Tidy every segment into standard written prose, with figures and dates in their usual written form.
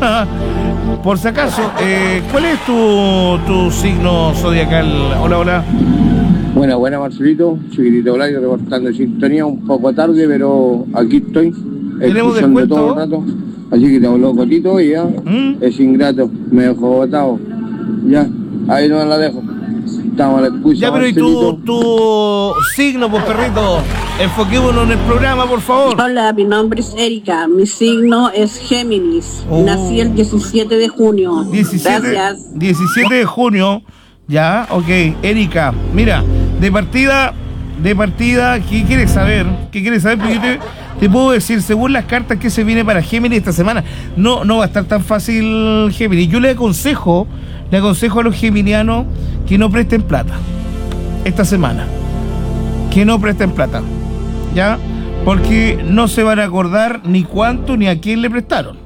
Por si acaso, ¿cuál es tu signo zodiacal? Hola, hola. Buena, Marcelito. Chiquitito Olayo reportando sintonía. Un poco tarde, pero aquí estoy. ¿Tenemos Escuchando descuento? todo el rato. Así que te hablo cortito y ya. Es ingrato. Me dejó botado. Ya, ahí no la dejo. Estamos a la escucha. Ya, pero ¿y tu signo, pues, perrito? Enfoquémonos en el programa, por favor. Hola, mi nombre es Erika. Mi signo es Géminis. Nací el 17 de junio. 17, Gracias. 17 de junio. Ya, ok. Erika, mira, de partida, ¿qué quieres saber? ¿Qué quieres saber? Porque yo te puedo decir, según las cartas, que se viene para Géminis esta semana. No va a estar tan fácil, Géminis. Yo le aconsejo a los geminianos que no presten plata esta semana. Que no presten plata. ¿Ya? Porque no se van a acordar ni cuánto ni a quién le prestaron.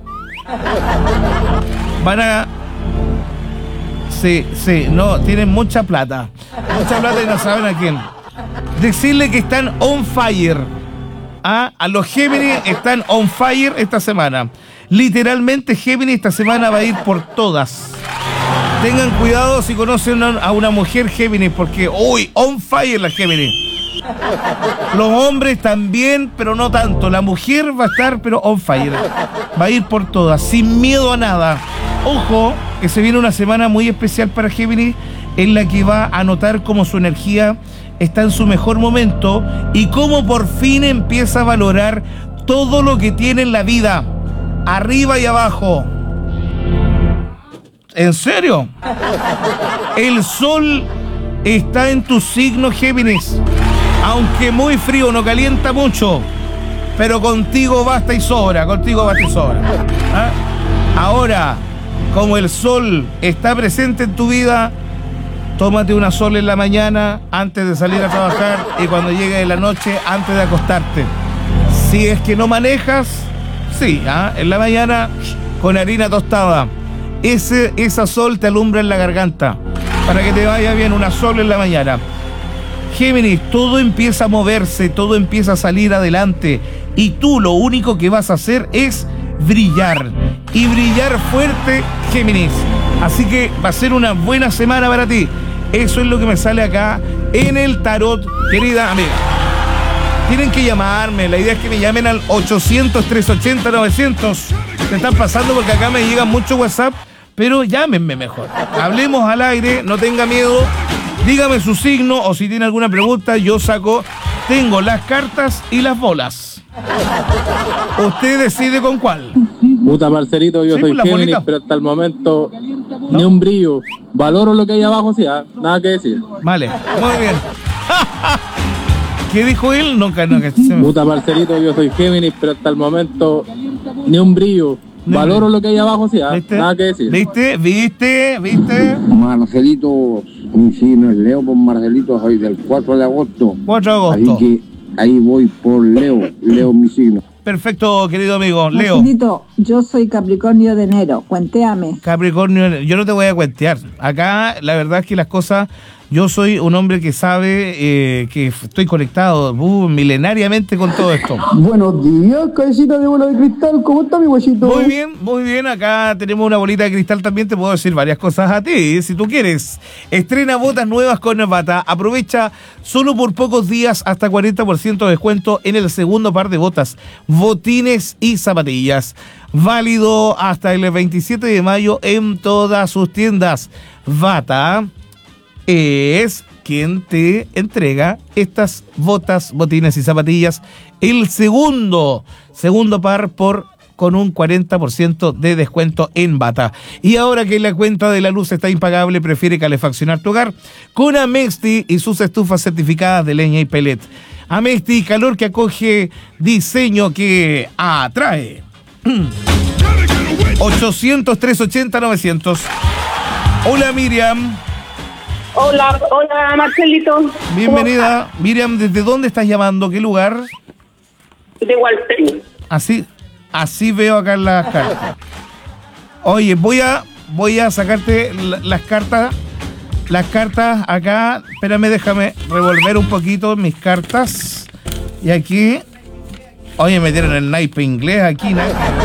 No, tienen mucha plata y no saben a quién. Decirle que están on fire. A los Géminis están on fire esta semana. Literalmente Géminis esta semana va a ir por todas. Tengan cuidado si conocen a una mujer Géminis, porque on fire la Géminis. Los hombres también, pero no tanto. La mujer va a estar, pero on fire. Va a ir por todas, sin miedo a nada. Ojo, que se viene una semana muy especial para Géminis, en la que va a notar cómo su energía está en su mejor momento y cómo por fin empieza a valorar todo lo que tiene en la vida, arriba y abajo. ¿En serio? El sol está en tu signo, Géminis. Aunque muy frío, no calienta mucho, pero contigo basta y sobra, ¿Ah? Ahora, como el sol está presente en tu vida, tómate una sol en la mañana antes de salir a trabajar y cuando llegue la noche antes de acostarte. Si es que no manejas, sí, en la mañana con harina tostada. Esa sol te alumbra en la garganta para que te vaya bien, una sol en la mañana. Géminis, todo empieza a moverse, todo empieza a salir adelante y tú lo único que vas a hacer es brillar y brillar fuerte, Géminis. Así que va a ser una buena semana para ti. Eso es lo que me sale acá en el tarot, querida amiga. Tienen que llamarme, la idea es que me llamen al 800-380-900. Te están pasando porque acá me llegan mucho WhatsApp, pero llámenme mejor. Hablemos al aire, no tenga miedo. Dígame su signo o si tiene alguna pregunta, yo tengo las cartas y las bolas. Usted decide con cuál. Puta, Marcelito, yo soy Géminis, pero hasta el momento ni un brillo. Valoro lo que hay abajo, sí, nada que decir. Vale, muy bien. ¿Qué dijo él? Nunca. Puta, Marcelito, yo soy Géminis, pero hasta el momento ni un brillo. Valoro lo que hay abajo, sí, nada que decir. ¿Viste? Marcelito, mi signo es Leo, por Marcelito, soy del 4 de agosto. 4 de agosto. Así que ahí voy por Leo mi signo. Perfecto, querido amigo. Leo. Marcelito, yo soy Capricornio de enero, cuentéame. Capricornio, yo no te voy a cuentear. Acá la verdad es que las cosas... Yo soy un hombre que sabe que estoy conectado milenariamente con todo esto. Buenos días, cabecita de bola de cristal. ¿Cómo está mi huesito? Muy bien. Acá tenemos una bolita de cristal también. Te puedo decir varias cosas a ti, si tú quieres. Estrena botas nuevas con Bata. Aprovecha solo por pocos días hasta 40% de descuento en el segundo par de botas, botines y zapatillas. Válido hasta el 27 de mayo en todas sus tiendas. Bata es quien te entrega estas botas, botines y zapatillas. El segundo par con un 40% de descuento en Bata. Y ahora que la cuenta de la luz está impagable, prefiere calefaccionar tu hogar con Amesti y sus estufas certificadas de leña y pellet. Amesti, calor que acoge, diseño que atrae. 800-380-900. Hola, Miriam. Hola Marcelito. Bienvenida. Miriam, ¿desde dónde estás llamando? ¿Qué lugar? De Walter. Así veo acá en las cartas. Oye, voy a sacarte las cartas acá. Espérame, déjame revolver un poquito mis cartas. Y aquí, oye, me dieron el naipe inglés aquí, ¿no?